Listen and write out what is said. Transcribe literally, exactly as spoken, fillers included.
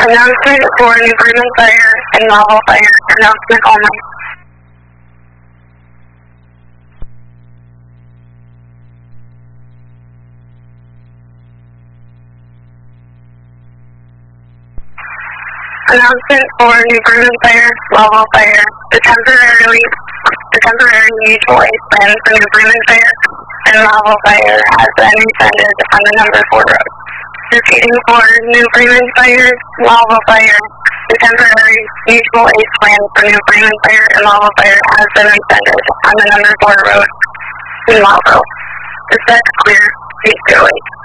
Announcement for New Bremen Fire and Novel Fire. Announcement only. Announcement for New Bremen Fire, Novel Fire. The temporarily, the temporary mutual aid plan for New Bremen Fire and Novel Fire has been rescinded on the number four road. Repeating for New Bremen Fire, Novel Fire. The temporary mutual aid plan for New Bremen Fire and Novel Fire has been rescinded on the number four road in Marlboro. The set's clear. Please go away.